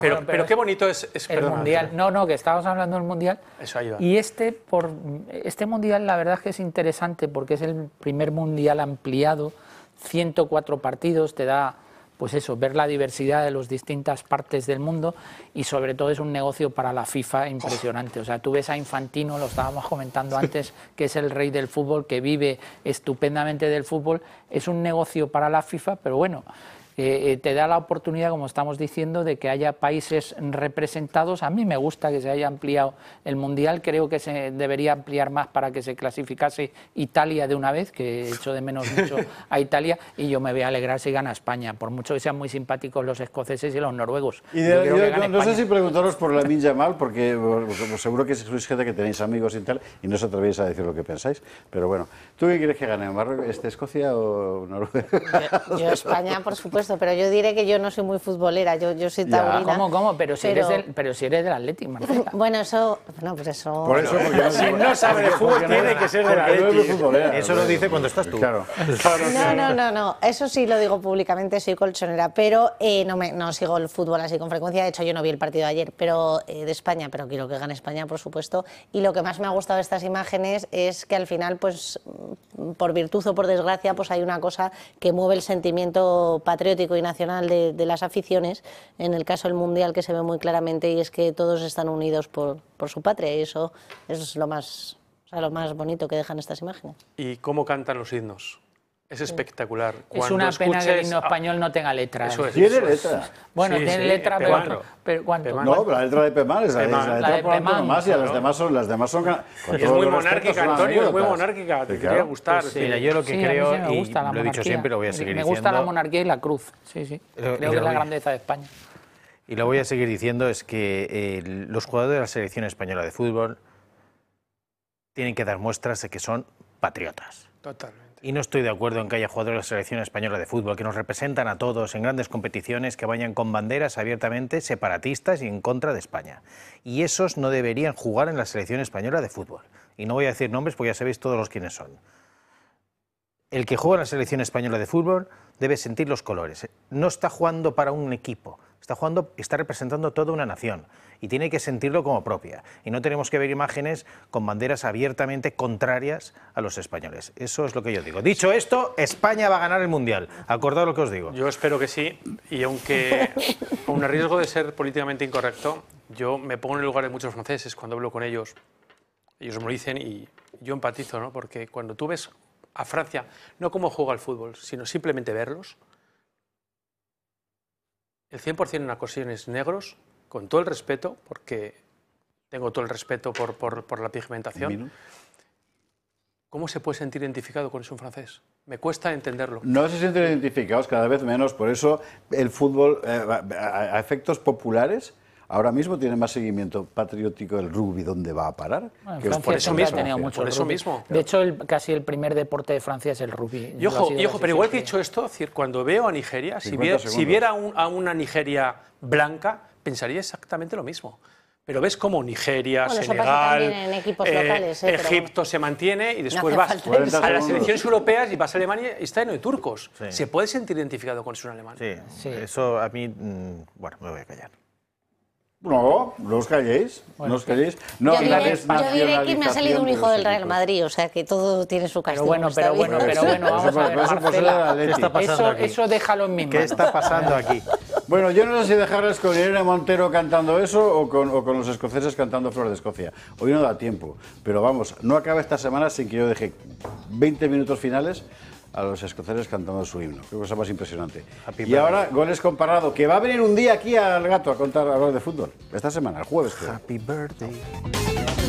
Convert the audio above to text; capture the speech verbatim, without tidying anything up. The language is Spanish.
Pero, Bueno, pero, pero qué bonito es... es el perdona, Mundial. No, no, que estábamos hablando del Mundial. Eso ayuda. Y este, por, este Mundial la verdad es que es interesante porque es el primer Mundial ampliado, ciento cuatro partidos, te da, pues eso, ver la diversidad de las distintas partes del mundo y sobre todo es un negocio para la FIFA impresionante. O sea, tú ves a Infantino, lo estábamos comentando antes, que es el rey del fútbol, que vive estupendamente del fútbol. Es un negocio para la FIFA, pero bueno... Eh, te da la oportunidad, como estamos diciendo, de que haya países representados. A mí me gusta que se haya ampliado el Mundial, creo que se debería ampliar más para que se clasificase Italia de una vez, que echo de menos mucho a Italia, y yo me voy a alegrar si gana España, por mucho que sean muy simpáticos los escoceses y los noruegos. Y de, yo yo, no sé si preguntaros por Lamine Yamal, porque bueno, seguro que sois gente que tenéis amigos y tal, y no os atrevéis a decir lo que pensáis, pero bueno, ¿tú qué quieres que gane, Marruecos, este, Escocia o Noruega? Yo, yo España, por supuesto, pero yo diré que yo no soy muy futbolera, yo, yo soy taurina. ¿Cómo, cómo? Pero si, pero... Eres, del, pero si eres del Atlético, Marcela. Bueno, eso... Bueno, pues eso... Por eso, porque no, si no sabe de fútbol, tiene que ser del Atlético. Eso lo dice cuando estás tú. Claro. No, no, no, no, eso sí lo digo públicamente, soy colchonera, pero eh, no, me, no sigo el fútbol así con frecuencia. De hecho, yo no vi el partido de ayer pero eh, de España, pero quiero que gane España, por supuesto. Y lo que más me ha gustado de estas imágenes es que al final, pues, por virtud o por desgracia, pues hay una cosa que mueve el sentimiento patriótico y nacional de De, de las aficiones, en el caso del Mundial, que se ve muy claramente, y es que todos están unidos por, por su patria, y eso, eso es lo más, o sea, lo más bonito que dejan estas imágenes. ¿Y cómo cantan los himnos? Es espectacular. Es una pena que el himno español no tenga letra. Eso es. ¿Tiene letra? Bueno, sí, tiene sí, letra, pero, pero, pero ¿cuánto? Pemán. No, la letra de Pemán es la, Pemán. es la La letra de por Pemán, más, y a las ¿no? demás son, las demás son... Y es muy monárquica, Antonio, es muy monárquica, te quería gustar. Pues, mira, yo lo que sí, creo, sí me gusta y la lo he dicho siempre, lo voy a seguir me diciendo... Me gusta la monarquía y la cruz, sí, sí. Lo, creo que es la grandeza de España. Y lo voy a seguir diciendo, es que eh, los jugadores de la selección española de fútbol tienen que dar muestras de que son patriotas. Totalmente. Y no estoy de acuerdo en que haya jugadores de la selección española de fútbol que nos representan a todos en grandes competiciones que vayan con banderas abiertamente separatistas y en contra de España. Y esos no deberían jugar en la selección española de fútbol. Y no voy a decir nombres porque ya sabéis todos los quiénes son. El que juega en la selección española de fútbol debe sentir los colores. No está jugando para un equipo, está jugando, está representando toda una nación y tiene que sentirlo como propia. Y no tenemos que ver imágenes con banderas abiertamente contrarias a los españoles. Eso es lo que yo digo. Dicho esto, España va a ganar el Mundial. Acordad lo que os digo. Yo espero que sí, y aunque con el riesgo de ser políticamente incorrecto, yo me pongo en el lugar de muchos franceses cuando hablo con ellos. Ellos me lo dicen y yo empatizo, ¿no? Porque cuando tú ves a Francia, no cómo juega al fútbol, sino simplemente verlos, el cien por cien en ocasiones negros, con todo el respeto, porque tengo todo el respeto por, por, por la pigmentación, ¿cómo se puede sentir identificado con eso un francés? Me cuesta entenderlo. No se sienten identificados, cada vez menos, por eso el fútbol, eh, a, a efectos populares, ahora mismo tiene más seguimiento patriótico el rugby, ¿dónde va a parar? Bueno, Que Francia por eso siempre mismo, ha tenido mucho por el eso rugby. mismo. De hecho, el, casi el primer deporte de Francia es el rugby. Y ojo, y ojo pero igual que he dicho esto, decir, cuando veo a Nigeria, si, viera, si viera un, a una Nigeria blanca, pensaría exactamente lo mismo. Pero ves cómo Nigeria, bueno, Senegal, en equipos eh, locales, eh, Egipto bueno. se mantiene y después No vas a las selecciones europeas y vas a Alemania y está lleno de turcos. Sí. ¿Se puede sentir identificado con ser un alemán? Sí, Sí. eso a mí, mmm, bueno, me voy a callar. No, no os calléis, Bueno, no os calléis. No, yo, diré, yo diré que me ha salido un hijo del Real equipos. Madrid, o sea que todo tiene su castigo. Pero bueno, pero bueno, pero bueno, vamos a ver, Marcela, ¿Qué está pasando eso, aquí? eso déjalo en mis ¿Qué manos. está pasando aquí? Bueno, yo no sé si dejarles con Irene Montero cantando eso o con, o con los escoceses cantando Flor de Escocia. Hoy no da tiempo, pero vamos, no acaba esta semana sin que yo deje veinte minutos finales a los escoceses cantando su himno. Qué cosa más impresionante. Happy y birthday. ahora, Goles Comparado, que va a venir un día aquí al Gato a contar, a hablar de fútbol. Esta semana, el jueves. creo. Happy birthday.